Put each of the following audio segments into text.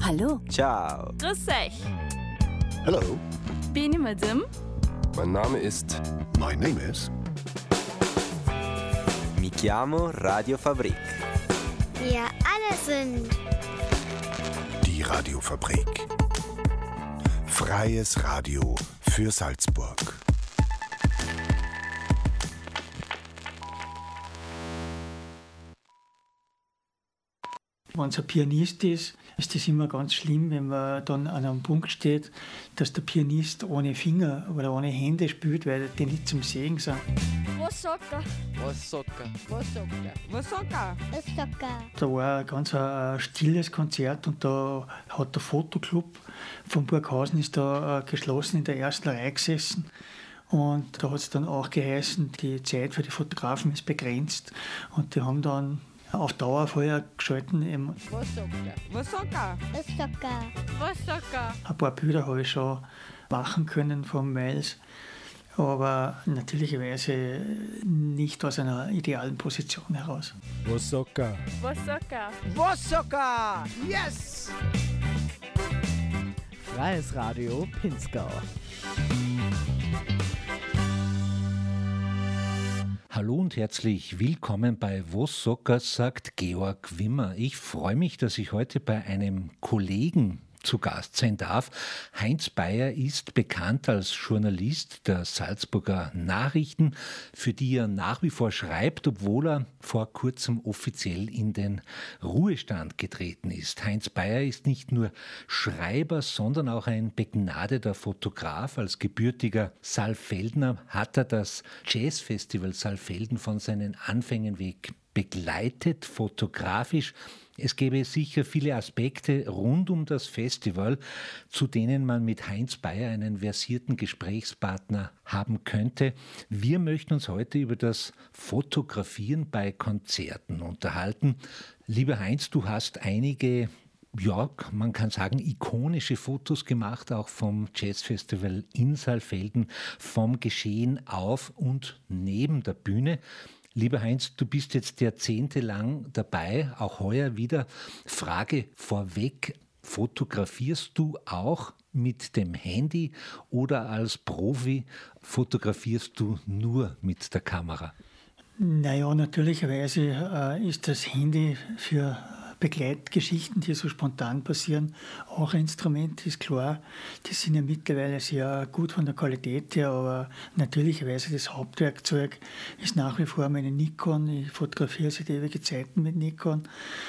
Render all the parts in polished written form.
Hallo. Ciao. Grüß euch. Hello. Bin ich Madame? Mein Name ist. My name is. Mi chiamo Radio Fabrik. Wir alle sind Die Radiofabrik. Freies Radio für Salzburg. Wenn es ein Pianist ist, ist das immer ganz schlimm, wenn man dann an einem Punkt steht, dass der Pianist ohne Finger oder ohne Hände spielt, weil die nicht zum Sehen sind. Wasaka. Da war ein ganz stilles Konzert und da hat der Fotoclub von Burghausen ist da geschlossen in der ersten Reihe gesessen. Und da hat es dann auch geheißen, die Zeit für die Fotografen ist begrenzt. Und die haben dann auf Dauerfeuer geschalten. Wasaka. Ein paar Bilder habe ich schon machen können von Miles, aber natürlicherweise nicht aus einer idealen Position heraus. Wasaka. Yes! Freies Radio Pinzgau. Hallo und herzlich willkommen bei Wasaka, sagt Georg Wimmer. Ich freue mich, dass ich heute bei einem Kollegen zu Gast sein darf. Heinz Beyer ist bekannt als Journalist der Salzburger Nachrichten, für die er nach wie vor schreibt, obwohl er vor kurzem offiziell in den Ruhestand getreten ist. Heinz Beyer ist nicht nur Schreiber, sondern auch ein begnadeter Fotograf. Als gebürtiger Saalfeldner hat er das Jazzfestival Saalfelden von seinen Anfängen weg begleitet, fotografisch. Es gäbe sicher viele Aspekte rund um das Festival, zu denen man mit Heinz Beyer einen versierten Gesprächspartner haben könnte. Wir möchten uns heute über das Fotografieren bei Konzerten unterhalten. Lieber Heinz, du hast einige, ja, man kann sagen, ikonische Fotos gemacht, auch vom Jazzfestival in Saalfelden, vom Geschehen auf und neben der Bühne. Lieber Heinz, du bist jetzt jahrzehntelang dabei, auch heuer wieder. Frage vorweg, fotografierst du auch mit dem Handy oder als Profi fotografierst du nur mit der Kamera? Naja, natürlicherweise ist das Handy für Begleitgeschichten, die so spontan passieren, auch ein Instrument, ist klar. Die sind ja mittlerweile sehr gut von der Qualität her, aber natürlicherweise das Hauptwerkzeug ist nach wie vor meine Nikon. Ich fotografiere seit ewige Zeiten mit Nikon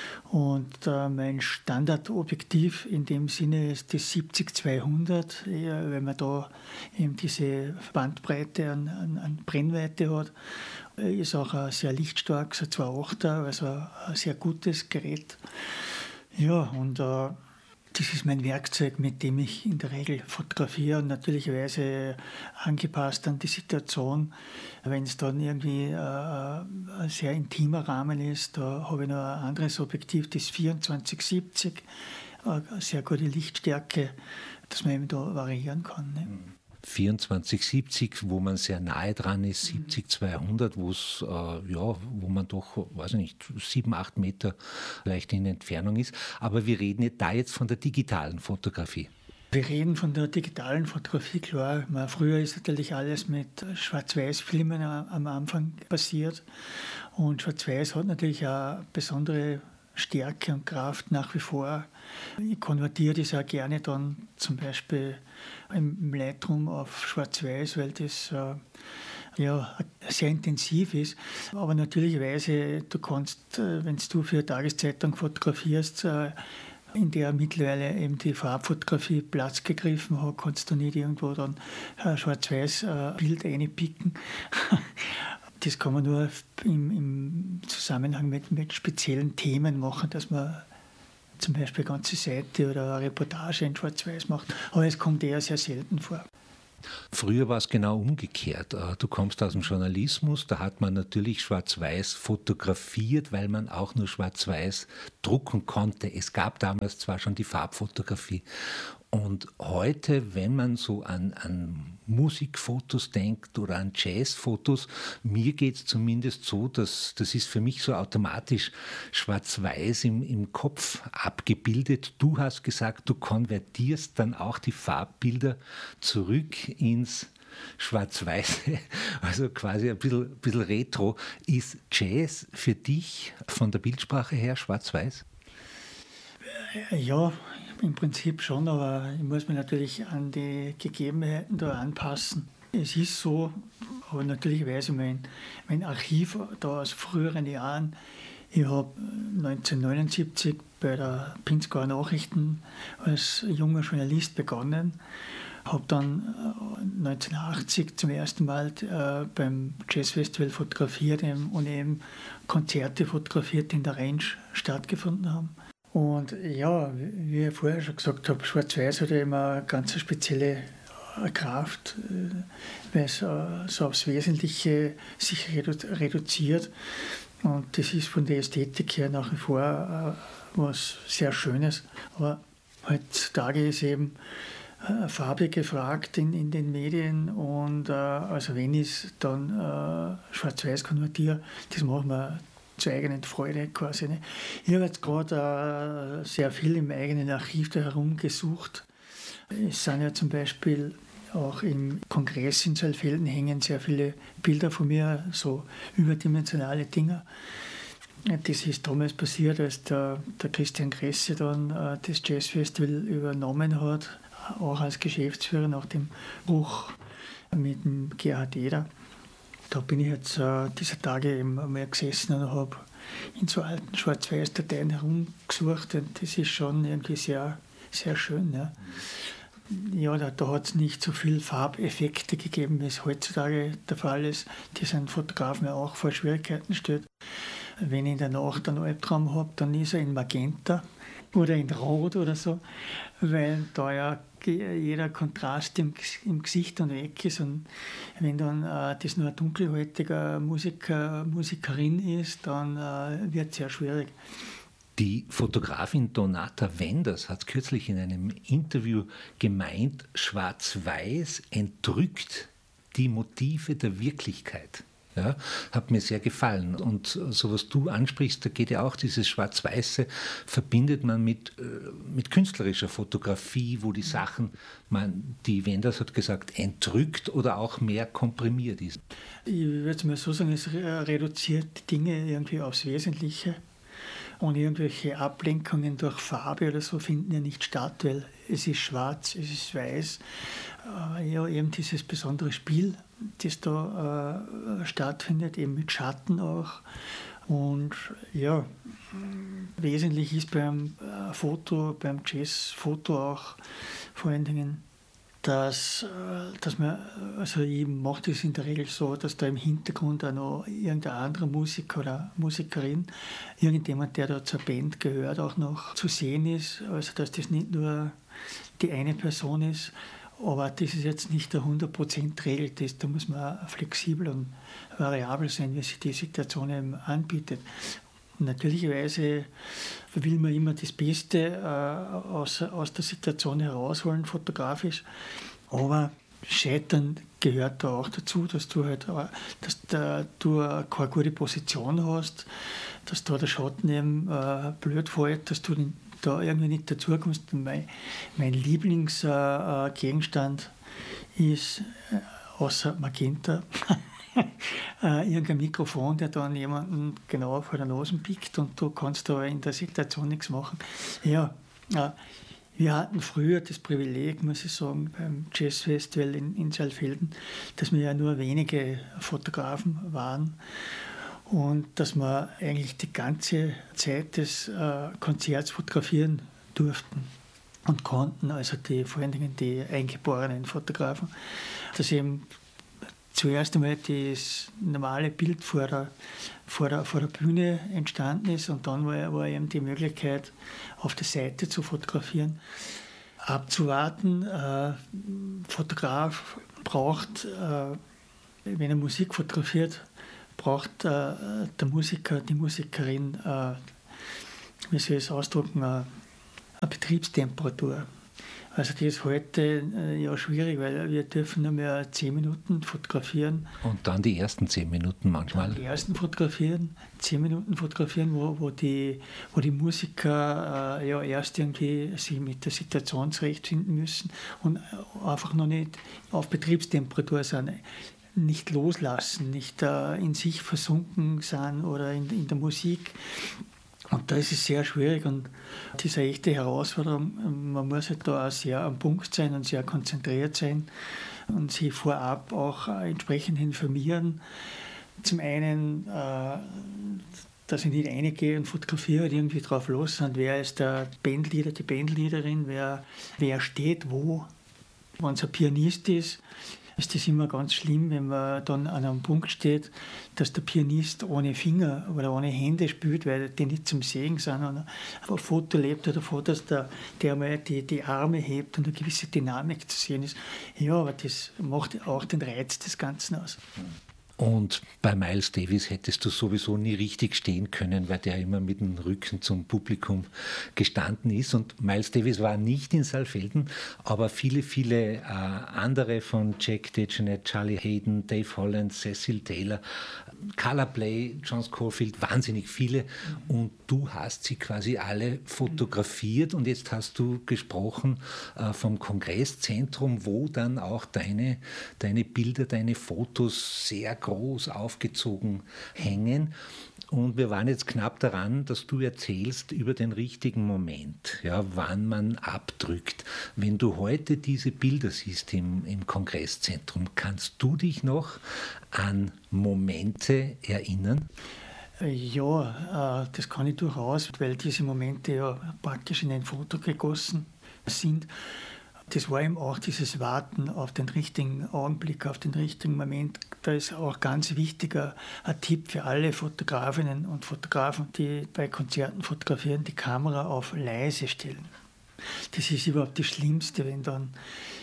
und mein Standardobjektiv in dem Sinne ist das 70-200, weil man da eben diese Bandbreite an Brennweite hat. Ist auch ein sehr lichtstark, so 2.8er, also ein sehr gutes Gerät. Ja, und das ist mein Werkzeug, mit dem ich in der Regel fotografiere und natürlicherweise angepasst an die Situation. Wenn es dann irgendwie ein sehr intimer Rahmen ist, da habe ich noch ein anderes Objektiv, das 24-70, eine sehr gute Lichtstärke, dass man eben da variieren kann. Ne? 24-70, wo man sehr nahe dran ist, 70-200, wo man doch, weiß ich nicht, 7-8 Meter leicht in Entfernung ist. Aber wir reden da jetzt von der digitalen Fotografie. Wir reden von der digitalen Fotografie, klar. Früher ist natürlich alles mit Schwarz-Weiß-Filmen am Anfang passiert. Und Schwarz-Weiß hat natürlich auch besondere Stärke und Kraft nach wie vor. Ich konvertiere das auch gerne dann zum Beispiel im Lightroom auf Schwarz-Weiß, weil das sehr intensiv ist. Aber natürlicherweise, du kannst, wenn du für eine Tageszeitung fotografierst, in der mittlerweile eben die Farbfotografie Platz gegriffen hat, kannst du nicht irgendwo dann ein Schwarz-Weiß-Bild reinpicken. Das kann man nur im Zusammenhang mit speziellen Themen machen, dass man zum Beispiel eine ganze Seite oder eine Reportage in Schwarz-Weiß macht. Aber es kommt eher sehr selten vor. Früher war es genau umgekehrt. Du kommst aus dem Journalismus, da hat man natürlich Schwarz-Weiß fotografiert, weil man auch nur Schwarz-Weiß drucken konnte. Es gab damals zwar schon die Farbfotografie. Und heute, wenn man so an Musikfotos denkt oder an Jazzfotos, mir geht es zumindest so, dass das ist für mich so automatisch schwarz-weiß im Kopf abgebildet. Du hast gesagt, du konvertierst dann auch die Farbbilder zurück ins Schwarz-Weiße, also quasi ein bisschen retro. Ist Jazz für dich von der Bildsprache her schwarz-weiß? Ja, im Prinzip schon, aber ich muss mich natürlich an die Gegebenheiten da anpassen. Es ist so, aber natürlich weiß ich mein Archiv da aus früheren Jahren. Ich habe 1979 bei der Pinzgauer Nachrichten als junger Journalist begonnen, habe dann 1980 zum ersten Mal beim Jazzfestival fotografiert und eben Konzerte fotografiert, die in der Range stattgefunden haben. Und ja, wie ich vorher schon gesagt habe, Schwarz-Weiß hat ja immer eine ganz spezielle Kraft, weil es so aufs Wesentliche sich reduziert. Und das ist von der Ästhetik her nach wie vor was sehr Schönes. Aber heutzutage ist eben Farbe gefragt in den Medien und also wenn ich es dann schwarz-weiß konvertiere, das machen wir zur eigenen Freude quasi. Ne? Ich habe jetzt gerade sehr viel im eigenen Archiv da herumgesucht. Es sind ja zum Beispiel auch im Kongress in Saalfelden hängen sehr viele Bilder von mir, so überdimensionale Dinger. Das ist damals passiert, als der Christian Kresse dann das Jazzfestival übernommen hat, auch als Geschäftsführer nach dem Bruch mit dem Gerhard Eder. Da bin ich jetzt dieser Tage eben einmal gesessen und habe in so alten Schwarz-Weiß-Dateien herumgesucht und das ist schon irgendwie sehr, sehr schön. Ja, ja da hat es nicht so viel Farbeffekte gegeben, wie es heutzutage der Fall ist, die sind Fotografen ja auch vor Schwierigkeiten stellt. Wenn ich in der Nacht einen Albtraum habe, dann ist er in Magenta oder in Rot oder so, weil da ja jeder Kontrast im Gesicht und weg ist. Und wenn dann das nur ein dunkelhäutiger Musikerin ist, dann wird es sehr schwierig. Die Fotografin Donata Wenders hat kürzlich in einem Interview gemeint, Schwarz-Weiß entrückt die Motive der Wirklichkeit. Ja, hat mir sehr gefallen. Und so was du ansprichst, da geht ja auch dieses Schwarz-Weiße, verbindet man mit künstlerischer Fotografie, wo die Sachen, die Wenders hat gesagt, entrückt oder auch mehr komprimiert ist. Ich würde mal so sagen, es reduziert die Dinge irgendwie aufs Wesentliche. Und irgendwelche Ablenkungen durch Farbe oder so finden ja nicht statt, weil es ist schwarz, es ist weiß. Ja, eben dieses besondere Spiel, das da stattfindet, eben mit Schatten auch. Und ja, wesentlich ist beim beim Jazzfoto auch vor allen Dingen, dass man, also ich mache das in der Regel so, dass da im Hintergrund auch noch irgendein anderer Musiker oder Musikerin, irgendjemand, der da zur Band gehört, auch noch zu sehen ist. Also dass das nicht nur die eine Person ist, aber das ist jetzt nicht der 100%-Regel, da muss man auch flexibel und variabel sein, wie sich die Situation eben anbietet. Natürlicherweise will man immer das Beste aus der Situation herausholen, fotografisch. Aber Scheitern gehört da auch dazu, dass du keine gute Position hast, dass da der Schatten eben blöd fällt, dass du da irgendwie nicht dazukommst. Mein Lieblingsgegenstand ist außer Magenta irgendein Mikrofon, der dann jemanden genau vor der Nase pickt und du kannst da in der Situation nichts machen. Ja, wir hatten früher das Privileg, muss ich sagen, beim Jazzfestival in Saalfelden, dass wir ja nur wenige Fotografen waren und dass wir eigentlich die ganze Zeit des Konzerts fotografieren durften und konnten, also vor allen Dingen die eingeborenen Fotografen, dass eben zuerst einmal das normale Bild vor der Bühne entstanden ist und dann war eben die Möglichkeit, auf der Seite zu fotografieren. Abzuwarten, Fotograf braucht, wenn er Musik fotografiert, braucht der Musiker, die Musikerin, wie soll ich es ausdrücken, eine Betriebstemperatur. Also das ist heute ja schwierig, weil wir dürfen nur mehr 10 Minuten fotografieren. Und dann die ersten 10 Minuten manchmal. Die ersten fotografieren, 10 Minuten fotografieren, wo die Musiker ja erst irgendwie sich mit der Situation zurechtfinden müssen und einfach noch nicht auf Betriebstemperatur sind, nicht loslassen, nicht in sich versunken sind oder in der Musik. Und da ist es sehr schwierig und das ist eine echte Herausforderung. Man muss halt da auch sehr am Punkt sein und sehr konzentriert sein und sich vorab auch entsprechend informieren. Zum einen, dass ich nicht reingehe und fotografiere und irgendwie drauf los, sondern wer ist der Bandleader, die Bandleaderin, wer steht wo. Wenn es ein Pianist ist das immer ganz schlimm, wenn man dann an einem Punkt steht, dass der Pianist ohne Finger oder ohne Hände spielt, weil die nicht zum Sehen sind. Und ein Foto lebt davon, dass der mal die Arme hebt und eine gewisse Dynamik zu sehen ist. Ja, aber das macht auch den Reiz des Ganzen aus. Und bei Miles Davis hättest du sowieso nie richtig stehen können, weil der immer mit dem Rücken zum Publikum gestanden ist. Und Miles Davis war nicht in Saalfelden, aber viele andere von Jack DeJohnette, Charlie Hayden, Dave Holland, Cecil Taylor, Carla Bley, John Scofield, wahnsinnig viele. Und du hast sie quasi alle fotografiert. Und jetzt hast du gesprochen vom Kongresszentrum, wo dann auch deine Bilder, deine Fotos sehr groß aufgezogen hängen. Und wir waren jetzt knapp daran, dass du erzählst über den richtigen Moment, ja, wann man abdrückt. Wenn du heute diese Bilder siehst im Kongresszentrum, kannst du dich noch an Momente erinnern? Ja, das kann ich durchaus, weil diese Momente ja praktisch in ein Foto gegossen sind. Das war eben auch dieses Warten auf den richtigen Augenblick, auf den richtigen Moment. Da ist auch ganz wichtiger ein Tipp für alle Fotografinnen und Fotografen, die bei Konzerten fotografieren, die Kamera auf leise stellen. Das ist überhaupt das Schlimmste, wenn dann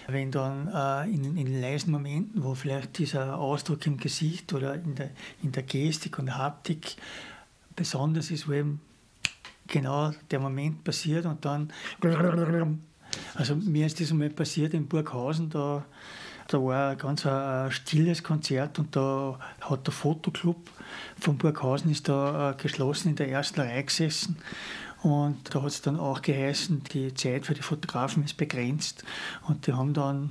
in leisen Momenten, wo vielleicht dieser Ausdruck im Gesicht oder in der Gestik und Haptik besonders ist, wo eben genau der Moment passiert und dann... Also mir ist das einmal passiert in Burghausen, da war ein ganz stilles Konzert und da hat der Fotoclub von Burghausen ist da geschlossen in der ersten Reihe gesessen und da hat es dann auch geheißen, die Zeit für die Fotografen ist begrenzt und die haben dann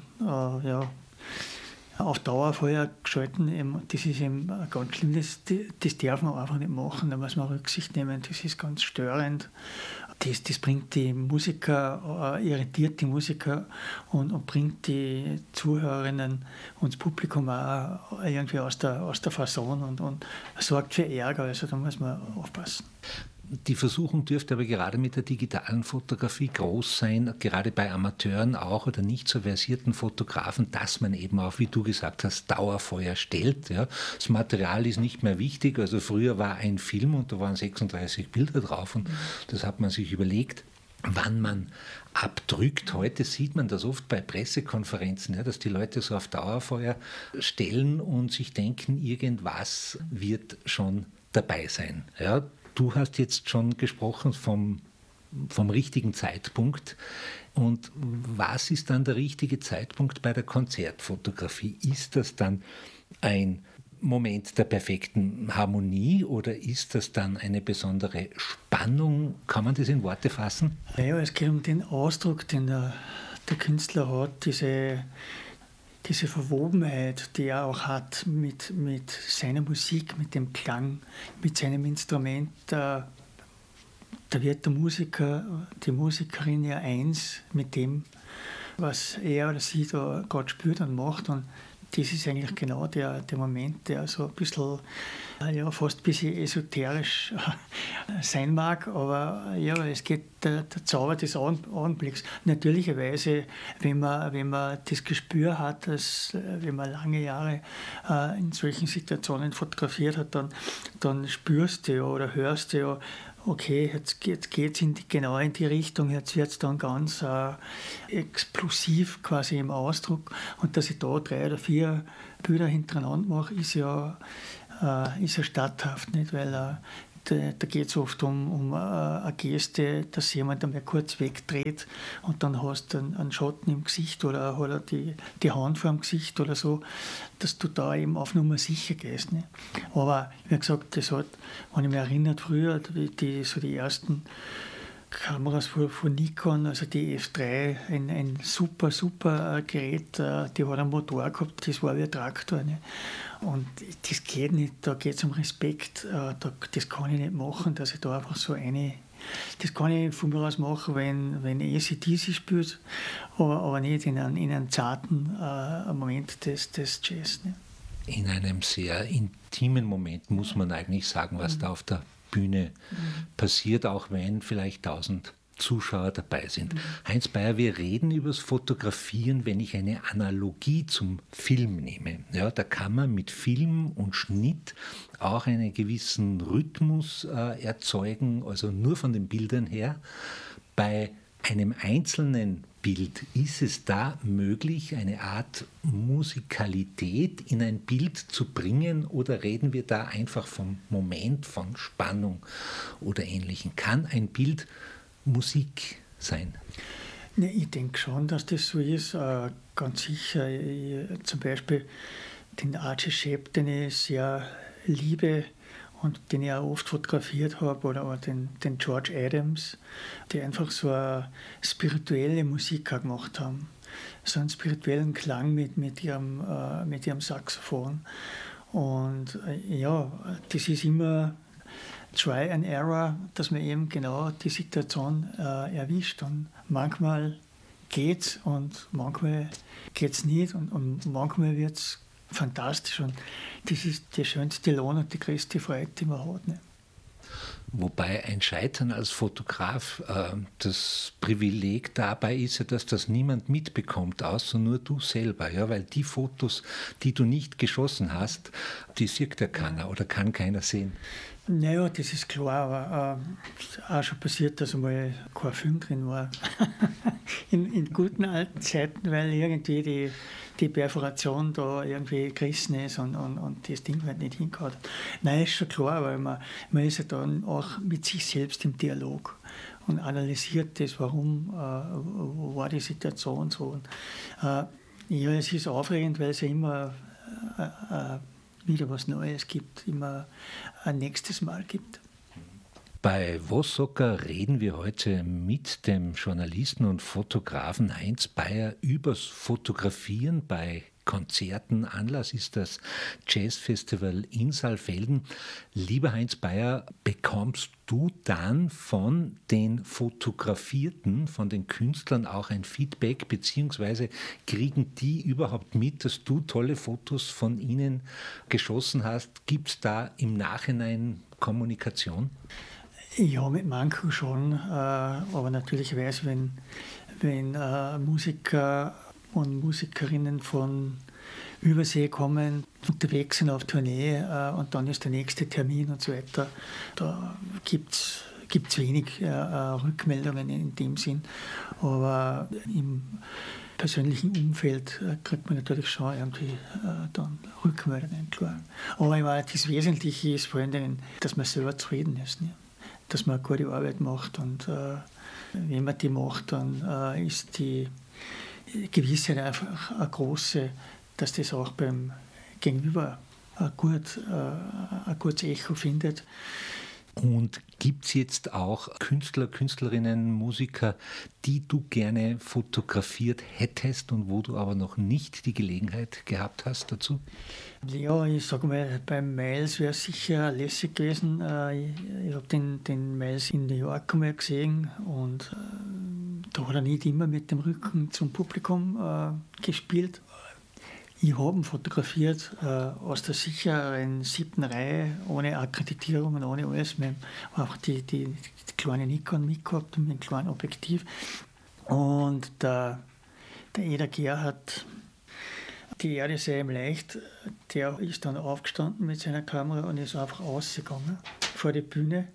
auf Dauerfeuer geschalten. Das ist eben ganz schlimm, das darf man einfach nicht machen, da muss man Rücksicht nehmen, das ist ganz störend. Das bringt die Musiker, irritiert die Musiker und bringt die Zuhörerinnen und das Publikum auch irgendwie aus der Fasson und sorgt für Ärger. Also da muss man aufpassen. Die Versuchung dürfte aber gerade mit der digitalen Fotografie groß sein, gerade bei Amateuren auch oder nicht so versierten Fotografen, dass man eben auch, wie du gesagt hast, Dauerfeuer stellt. Ja. Das Material ist nicht mehr wichtig. Also früher war ein Film und da waren 36 Bilder drauf und das hat man sich überlegt, wann man abdrückt. Heute sieht man das oft bei Pressekonferenzen, ja, dass die Leute so auf Dauerfeuer stellen und sich denken, irgendwas wird schon dabei sein. Ja. Du hast jetzt schon gesprochen vom richtigen Zeitpunkt. Und was ist dann der richtige Zeitpunkt bei der Konzertfotografie? Ist das dann ein Moment der perfekten Harmonie oder ist das dann eine besondere Spannung? Kann man das in Worte fassen? Ja, es geht um den Ausdruck, den der Künstler hat, diese Verwobenheit, die er auch hat mit seiner Musik, mit dem Klang, mit seinem Instrument. Da wird der Musiker, die Musikerin ja eins mit dem, was er oder sie da gerade spürt und macht. Und das ist eigentlich genau der Moment, der so ein bisschen, fast ein bisschen esoterisch sein mag, aber ja, es geht der Zauber des Augenblicks. Natürlicherweise, wenn man das Gespür hat, dass, wenn man lange Jahre in solchen Situationen fotografiert hat, dann spürst du ja oder hörst du ja, okay, jetzt geht es genau in die Richtung, jetzt wird es dann ganz explosiv quasi im Ausdruck. Und dass ich da 3 oder 4 Bilder hintereinander mache, ist ja statthaft, nicht? Weil da geht es oft um eine Geste, dass jemand einmal kurz wegdreht und dann hast du einen Schatten im Gesicht oder die Hand vor dem Gesicht oder so, dass du da eben auf Nummer sicher gehst. Ne? Aber wie gesagt, das hat, wenn ich mich erinnere, früher, die ersten Kameras von Nikon, also die F3, ein super Gerät, die hat einen Motor gehabt, das war wie ein Traktor. Ne? Und das geht nicht, da geht es um Respekt, das kann ich nicht machen, dass ich da einfach so das kann ich von mir aus machen, wenn AC/DC spielt, aber nicht in einem zarten Moment des Jazz. Ne? In einem sehr intimen Moment muss man eigentlich sagen, was da auf der Bühne passiert, auch wenn vielleicht 1000 Zuschauer dabei sind. Heinz Beyer, wir reden über das Fotografieren, wenn ich eine Analogie zum Film nehme. Ja, da kann man mit Film und Schnitt auch einen gewissen Rhythmus erzeugen, also nur von den Bildern her. Bei einem einzelnen Bild ist es da möglich, eine Art Musikalität in ein Bild zu bringen, oder reden wir da einfach vom Moment, von Spannung oder Ähnlichem? Kann ein Bild Musik sein? Ne, ich denke schon, dass das so ist. Ganz sicher. Zum Beispiel den Archie Shepp, den ich sehr liebe und den ich auch oft fotografiert habe, oder den George Adams, die einfach so eine spirituelle Musik auch gemacht haben. So einen spirituellen Klang mit ihrem Saxophon. Und ja, das ist immer Try and Error, dass man eben genau die Situation erwischt. Und manchmal geht's und manchmal geht's nicht und manchmal wird's fantastisch. Und das ist die schönste Lohn und die größte Freude, die man hat. Ne? Wobei ein Scheitern als Fotograf, das Privileg dabei ist ja, dass das niemand mitbekommt, außer nur du selber. Ja? Weil die Fotos, die du nicht geschossen hast, die sieht ja keiner oder kann keiner sehen. Naja, das ist klar, aber auch schon passiert, dass einmal kein Film drin war. in guten alten Zeiten, weil irgendwie die Perforation da irgendwie gerissen ist und das Ding halt nicht hingehauen hat. Nein, ist schon klar, weil man ist ja dann auch mit sich selbst im Dialog und analysiert das, warum war die Situation so. Und, ja, es ist aufregend, weil es ja immer wieder was Neues gibt, immer ein nächstes Mal gibt. Bei Vossocker reden wir heute mit dem Journalisten und Fotografen Heinz Beyer übers Fotografieren bei Konzerten. Anlass ist das Jazzfestival in Saalfelden. Lieber Heinz Beyer, bekommst du dann von den Fotografierten, von den Künstlern auch ein Feedback, beziehungsweise kriegen die überhaupt mit, dass du tolle Fotos von ihnen geschossen hast? Gibt es da im Nachhinein Kommunikation? Ja, mit manchen schon, aber natürlich wenn Musiker und Musikerinnen von Übersee kommen, unterwegs sind auf Tournee und dann ist der nächste Termin und so weiter, da gibt's wenig Rückmeldungen in dem Sinn, aber im persönlichen Umfeld kriegt man natürlich schon irgendwie dann Rückmeldungen, klar. Aber das Wesentliche ist vor allen Dingen, dass man selber zufrieden ist, ne? Dass man eine gute Arbeit macht und wenn man die macht, dann ist die Gewissheit einfach eine große, dass das auch beim Gegenüber ein gutes Echo findet. Und gibt es jetzt auch Künstler, Künstlerinnen, Musiker, die du gerne fotografiert hättest und wo du aber noch nicht die Gelegenheit gehabt hast dazu? Ja, ich sage mal, beim Miles wäre es sicher lässig gewesen. Ich habe den Miles in New York einmal gesehen und da hat er nicht immer mit dem Rücken zum Publikum gespielt. Ich habe ihn fotografiert aus der sicheren 7. Reihe, ohne Akkreditierung und ohne alles. Wir haben auch die kleine Nikon mitgehabt und mit einem kleinen Objektiv. Und der Eder Gerhard, die Erde sei ihm leicht, der ist dann aufgestanden mit seiner Kamera und ist einfach rausgegangen vor die Bühne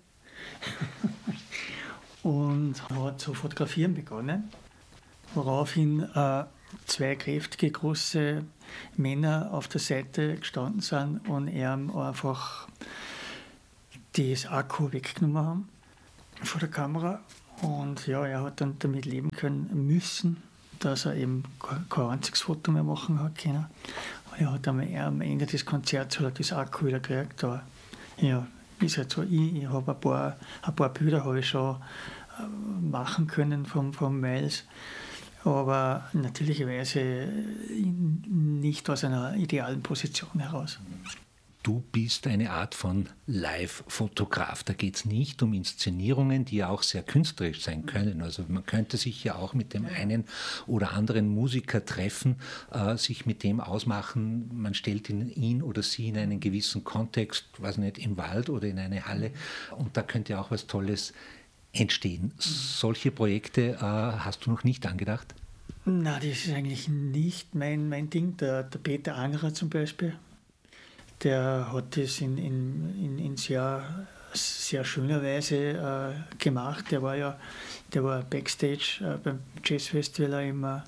und hat zu fotografieren begonnen, woraufhin zwei kräftige, große Männer auf der Seite gestanden sind und er einfach das Akku weggenommen haben von der Kamera. Und ja, er hat dann damit leben können müssen, dass er eben kein einziges Foto mehr machen hat können. Er hat am Ende des Konzerts hat er das Akku wieder gekriegt. Aber ja, ist halt so, ich habe ein paar Bilder habe ich schon machen können vom Miles, aber natürlicherweise nicht aus einer idealen Position heraus. Du bist eine Art von Live-Fotograf. Da geht es nicht um Inszenierungen, die ja auch sehr künstlerisch sein können. Also man könnte sich ja auch mit dem einen oder anderen Musiker treffen, sich mit dem ausmachen, man stellt ihn oder sie in einen gewissen Kontext, weiß nicht, im Wald oder in eine Halle, und da könnte auch was Tolles entstehen. Solche Projekte hast du noch nicht angedacht? Na, das ist eigentlich nicht mein Ding. Der Peter Angerer zum Beispiel, der hat das in sehr schöner Weise gemacht. Der war Backstage beim Jazzfestival immer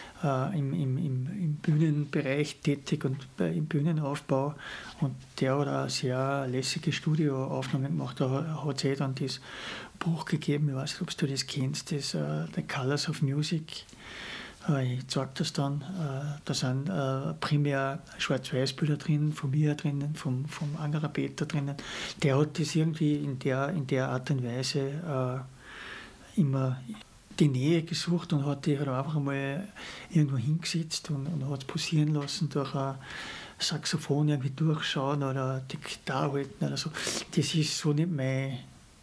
im Bühnenbereich tätig und im Bühnenaufbau. Und der hat auch sehr lässige Studioaufnahmen gemacht. Da hat es dann das Buch gegeben, ich weiß nicht, ob du das kennst, das The Colors of Music. Ich zeige das dann. Da sind primär Schwarz-Weiß-Bilder drin, von mir drinnen, vom Angerer Peter drinnen. Der hat das irgendwie in der Art und Weise immer die Nähe gesucht und hat die halt einfach einmal irgendwo hingesetzt und hat es posieren lassen, durch ein Saxophon irgendwie durchschauen oder die Gitarre halten oder so. Das ist so nicht mein.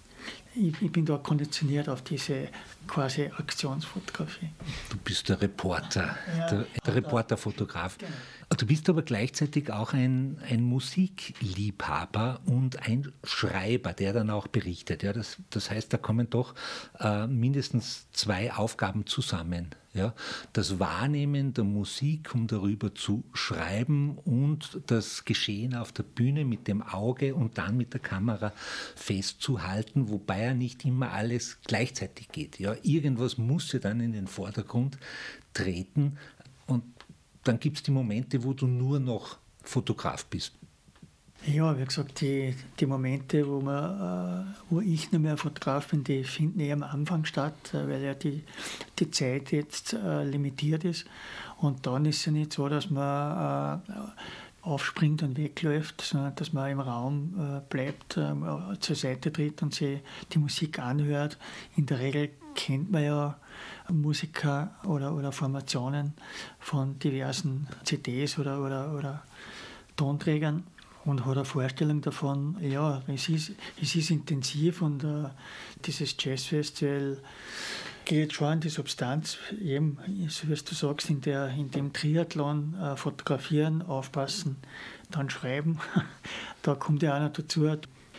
Ich bin da konditioniert auf diese quasi Aktionsfotografie. Du bist der Reporter, Ja, der Reporterfotograf. Genau. Du bist aber gleichzeitig auch ein Musikliebhaber und ein Schreiber, der dann auch berichtet. Ja, das heißt, da kommen doch mindestens zwei Aufgaben zusammen. Ja? Das Wahrnehmen der Musik, um darüber zu schreiben, und das Geschehen auf der Bühne mit dem Auge und dann mit der Kamera festzuhalten, wobei ja nicht immer alles gleichzeitig geht. Ja? Irgendwas muss ja dann in den Vordergrund treten, und dann gibt es die Momente, wo du nur noch Fotograf bist. Ja, wie gesagt, die Momente, wo ich nicht mehr Fotograf bin, die finden eher am Anfang statt, weil ja die Zeit jetzt limitiert ist. Und dann ist es ja nicht so, dass man aufspringt und wegläuft, sondern dass man im Raum bleibt, zur Seite tritt und sich die Musik anhört. In der Regel kennt man ja Musiker oder Formationen von diversen CDs oder Tonträgern und hat eine Vorstellung davon, ja, es ist intensiv, und dieses Jazzfestival geht schon an die Substanz, eben, so wie du sagst, in dem Triathlon fotografieren, aufpassen, dann schreiben. Da kommt ja auch noch dazu,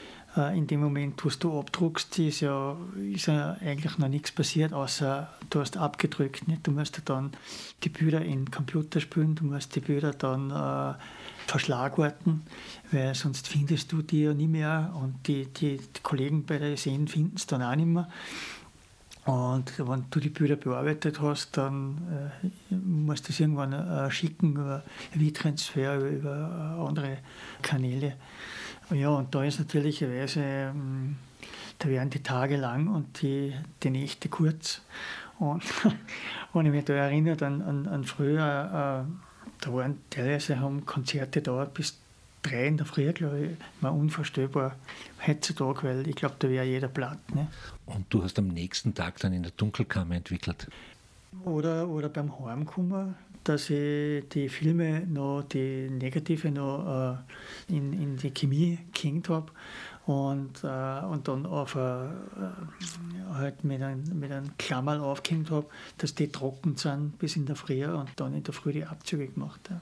in dem Moment, wo du abdruckst, ist ja eigentlich noch nichts passiert, außer du hast abgedrückt. Nicht? Du musst dann die Bilder in den Computer spülen, du musst die Bilder dann verschlagworten, weil sonst findest du die ja nicht mehr, und die Kollegen bei der Seen finden es dann auch nicht mehr. Und wenn du die Bilder bearbeitet hast, dann musst du es irgendwann schicken über WeTransfer, über andere Kanäle. Ja, und da ist natürlicherweise, da werden die Tage lang und die Nächte kurz. Und wenn ich mich da erinnere an früher, da waren teilweise haben Konzerte dauert bis 3 in der Früh, glaube ich, war unvorstellbar heutzutage, weil ich glaube, da wäre jeder platt. Ne? Und du hast am nächsten Tag dann in der Dunkelkammer entwickelt. Oder beim Heimkommen, dass ich die Filme noch, die Negative noch in die Chemie gehängt habe und dann auf halt mit einem Klammerl aufgehängt habe, dass die trocken sind bis in der Früh, und dann in der Früh die Abzüge gemacht habe.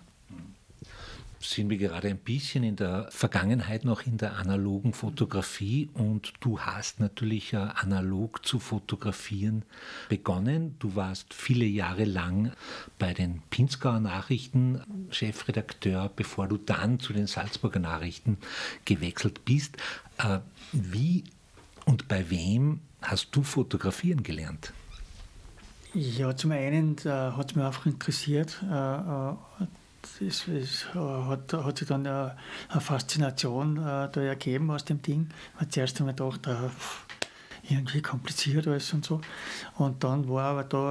Sind wir gerade ein bisschen in der Vergangenheit noch in der analogen Fotografie, und du hast natürlich analog zu fotografieren begonnen. Du warst viele Jahre lang bei den Pinzgauer Nachrichten Chefredakteur, bevor du dann zu den Salzburger Nachrichten gewechselt bist. Wie und bei wem hast du fotografieren gelernt? Ja, zum einen hat es mich einfach interessiert, hat sich dann eine Faszination da ergeben aus dem Ding. Man hat zuerst einmal gedacht, irgendwie kompliziert alles und so. Und dann war aber da